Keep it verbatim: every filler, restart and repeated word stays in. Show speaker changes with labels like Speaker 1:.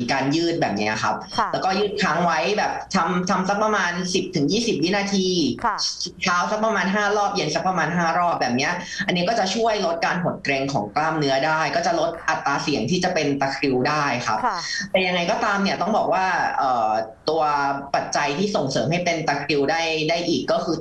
Speaker 1: การยืดแบบนี้ครับแล้วก็ยืดค้างไว้แบบทำทำสักประมาณ สิบถึงยี่สิบ วินาทีเช้าสักประมาณห้ารอบเย็นสักประมาณห้ารอบแบบนี้อันนี้ก็จะช่วยลดการหดเกร็งของกล้ามเนื้อได้ก็จะลดอัตราเสี่ยงที่จะเป็นตะคริวได้ครับแต่ยังไงก็ตามเนี่ยต้องบอกว่าตัวปัจจัยที่ส่งเสริมให้เป็นตะคริวได้ได้อีกก็คือ